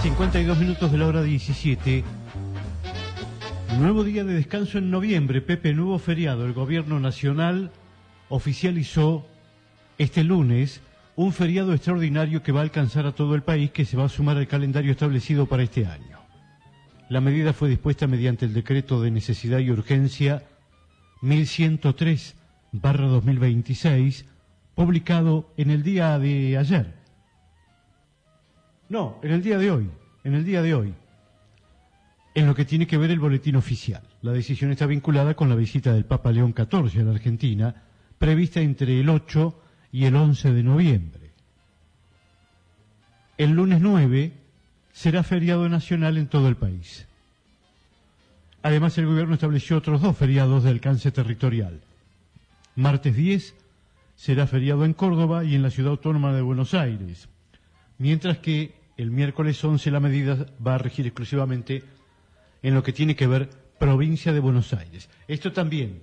52 minutos de la hora 17. Nuevo día de descanso en noviembre, Pepe, nuevo feriado. El gobierno nacional oficializó este lunes un feriado extraordinario que va a alcanzar a todo el país, que se va a sumar al calendario establecido para este año. La medida fue dispuesta mediante el decreto de necesidad y urgencia 1103/2026, publicado en el día de ayer. No, en el día de hoy, en lo que tiene que ver el boletín oficial. La decisión está vinculada con la visita del Papa León XIV a la Argentina, prevista entre el 8 y el 11 de noviembre. El lunes 9 será feriado nacional en todo el país. Además, el gobierno estableció otros dos feriados de alcance territorial. Martes 10 será feriado en Córdoba y en la Ciudad Autónoma de Buenos Aires, mientras que el miércoles 11 la medida va a regir exclusivamente en lo que tiene que ver provincia de Buenos Aires. Esto también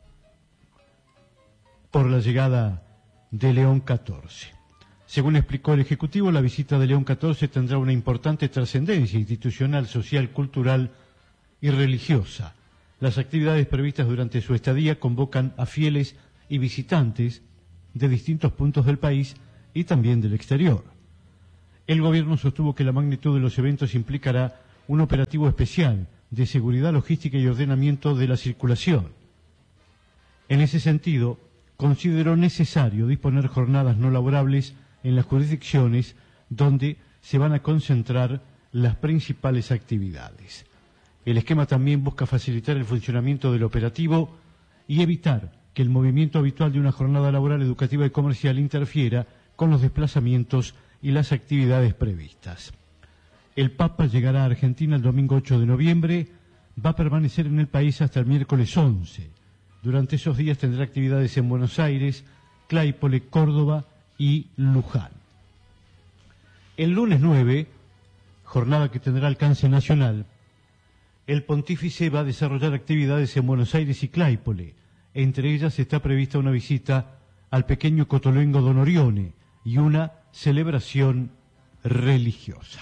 por la llegada de León XIV. Según explicó el Ejecutivo, la visita de León XIV tendrá una importante trascendencia institucional, social, cultural y religiosa. Las actividades previstas durante su estadía convocan a fieles y visitantes de distintos puntos del país y también del exterior. El gobierno sostuvo que la magnitud de los eventos implicará un operativo especial de seguridad, logística y ordenamiento de la circulación. En ese sentido, consideró necesario disponer jornadas no laborables en las jurisdicciones donde se van a concentrar las principales actividades. El esquema también busca facilitar el funcionamiento del operativo y evitar que el movimiento habitual de una jornada laboral, educativa y comercial interfiera con los desplazamientos y las actividades previstas. El Papa llegará a Argentina el domingo 8 de noviembre, va a permanecer en el país hasta el miércoles 11. Durante esos días tendrá actividades en Buenos Aires, Claypole, Córdoba y Luján. El lunes 9, jornada que tendrá alcance nacional, el pontífice va a desarrollar actividades en Buenos Aires y Claypole. Entre ellas está prevista una visita al pequeño Cotolengo Don Orione y una celebración religiosa.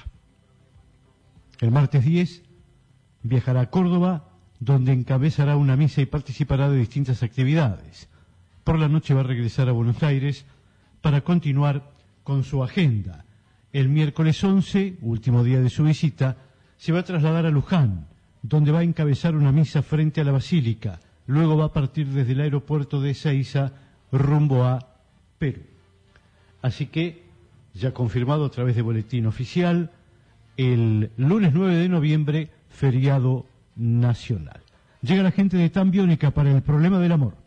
El martes 10 viajará a Córdoba, donde encabezará una misa y participará de distintas actividades. Por la noche va a regresar a Buenos Aires para continuar con su agenda. El miércoles 11, último día de su visita, se va a trasladar a Luján, donde va a encabezar una misa frente a la Basílica. Luego va a partir desde el aeropuerto de Ezeiza rumbo a Perú. Así que, ya confirmado a través de boletín oficial, el lunes 9 de noviembre, feriado nacional. Llega la gente de Tan Biónica para el problema del amor.